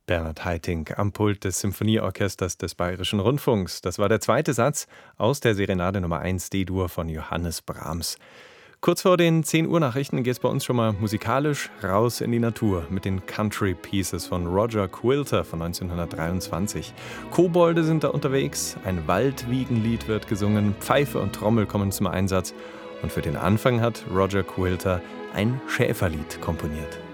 Bernhard Haitink am Pult des Symphonieorchesters des Bayerischen Rundfunks. Das war der zweite Satz aus der Serenade Nummer 1 D-Dur von Johannes Brahms. Kurz vor den 10 Uhr Nachrichten geht es bei uns schon mal musikalisch raus in die Natur mit den Country Pieces von Roger Quilter von 1923. Kobolde sind da unterwegs, ein Waldwiegenlied wird gesungen, Pfeife und Trommel kommen zum Einsatz und für den Anfang hat Roger Quilter ein Schäferlied komponiert.